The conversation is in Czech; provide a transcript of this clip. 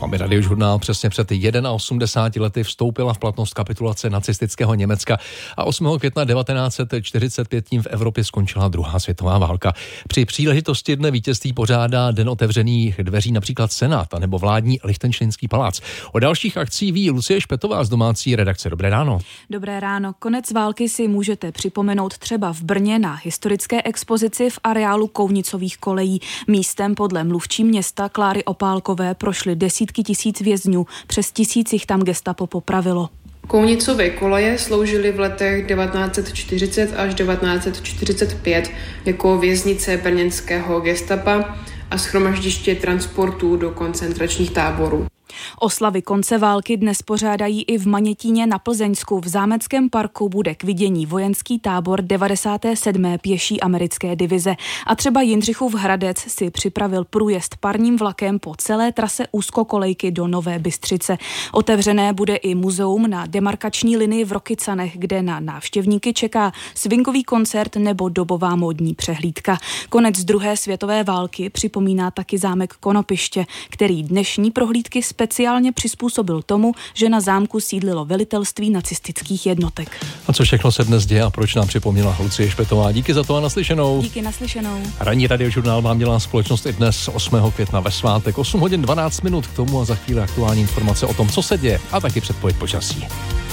Máme Radiožurnál. Přesně před 81 lety vstoupila v platnost kapitulace nacistického Německa a 8. května 1945 tím v Evropě skončila druhá světová válka. Při příležitosti dne vítězství pořádá den otevřených dveří například Senát nebo vládní Lichtenštejnský palác. O dalších akcích ví Lucie Špetová z domácí redakce. Dobré ráno. Dobré ráno. Konec války si můžete připomenout třeba v Brně na historické expozici v areálu Kounicových kolejí. Místem podle mluvčí města Kláry Opálkové prošly desítky tisíc vězňů, přes 1000 jich tam gestapo popravilo. Kounicové koleje sloužily v letech 1940 až 1945 jako věznice brněnského gestapa a shromaždiště transportů do koncentračních táborů. Oslavy konce války dnes pořádají i v Manětíně na Plzeňsku. V Zámeckém parku bude k vidění vojenský tábor 97. pěší americké divize. A třeba Jindřichův Hradec si připravil průjezd parním vlakem po celé trase úzkokolejky do Nové Bystřice. Otevřené bude i muzeum na demarkační linii v Rokycanech, kde na návštěvníky čeká swingový koncert nebo dobová módní přehlídka. Konec druhé světové války připomíná taky zámek Konopiště, který dnešní prohlídky speciálně přizpůsobil tomu, že na zámku sídlilo velitelství nacistických jednotek. A co všechno se dnes děje a proč nám připomněla Lucie Špetová. Díky za to a naslyšenou. Díky, naslyšenou. Ranní Radiožurnál vám dělá společnost i dnes 8. května ve svátek. 8 hodin 12 minut k tomu a za chvíli aktuální informace o tom, co se děje a taky předpověď počasí.